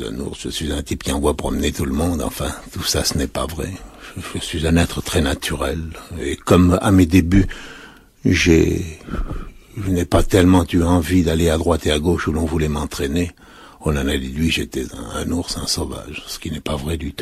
suis un ours, je suis un type qui envoie promener tout le monde. Enfin, tout ça, ce n'est pas vrai. Je suis un être très naturel. Et comme à mes débuts, je n'ai pas tellement eu envie d'aller à droite et à gauche où l'on voulait m'entraîner. On en a déduit, j'étais un ours, un sauvage, ce qui n'est pas vrai du tout.